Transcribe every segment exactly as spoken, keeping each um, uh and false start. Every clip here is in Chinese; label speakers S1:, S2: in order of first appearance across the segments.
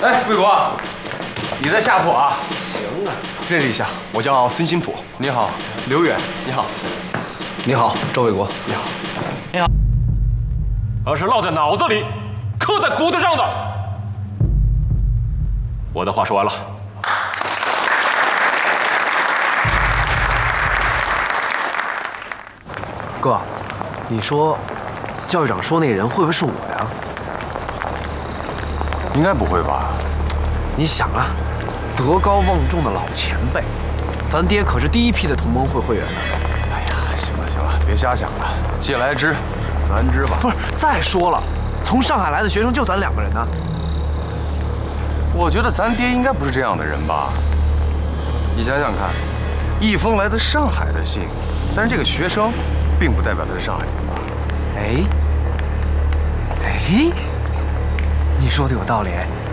S1: 哎，贵国，你在下铺啊？
S2: 行啊。
S1: 认识一下，我叫孙新普。你好，刘远。你好。
S2: 你好，周卫国。
S1: 你好。
S3: 你好。而是烙在脑子里、刻在骨头上的。我的话说完了。
S2: 哥，你说，教育长说那人会不会是我呀？
S1: 应该不会吧？
S2: 你想啊，德高望重的老前辈，咱爹可是第一批的同盟会会员呢。
S1: 哎呀，行了行了，别瞎想了，既来之，则安之吧。
S2: 不是，再说了，从上海来的学生就咱两个人呢。
S1: 我觉得咱爹应该不是这样的人吧？你想想看，一封来自上海的信，但是这个学生，并不代表他是上海人吧？
S2: 哎，哎，你说的有道理。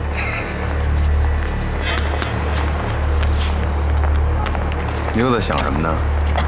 S1: 你又在想什么呢？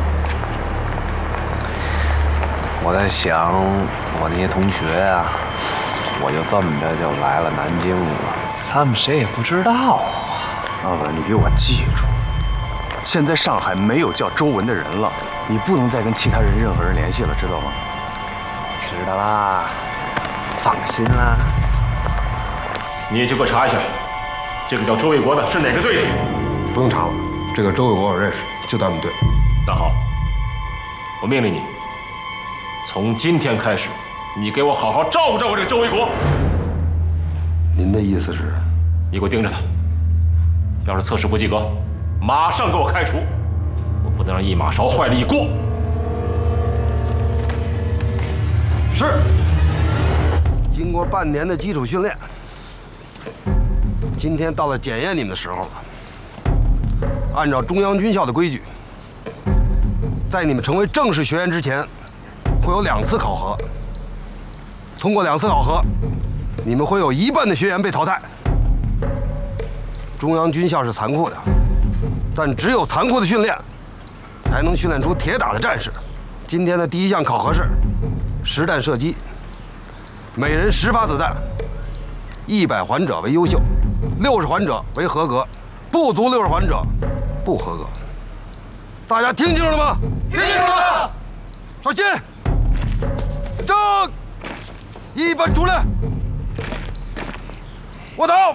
S2: 我在想，我那些同学啊，我就这么着就来了南京了，他们谁也不知道啊。
S1: 阿文，你给我记住，现在上海没有叫周文的人了，你不能再跟其他人任何人联系了，知道吗？
S2: 知道啦，放心啦。
S3: 你也去给我查一下，这个叫周卫国的是哪个队的？
S4: 不用查了，这个周卫国我认识，就咱们队。
S3: 那好，我命令你，从今天开始，你给我好好照顾照顾这个周卫国。
S4: 您的意思是？
S3: 你给我盯着他，要是测试不及格，马上给我开除，我不能让一马勺坏了一锅。
S4: 是。经过半年的基础训练，今天到了检验你们的时候了。按照中央军校的规矩，在你们成为正式学员之前，会有两次考核。通过两次考核，你们会有一半的学员被淘汰。中央军校是残酷的，但只有残酷的训练，才能训练出铁打的战士。今天的第一项考核是实弹射击，每人十发子弹，一百环者为优秀，六十环者为合格，不足六十环者不合格。大家听清楚了吗？
S5: 听清楚了。
S4: 稍息，正，一班主任，卧倒，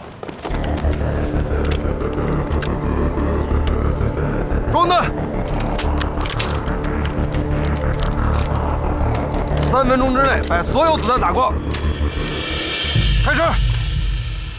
S4: 装弹。三分钟之内把所有子弹打光。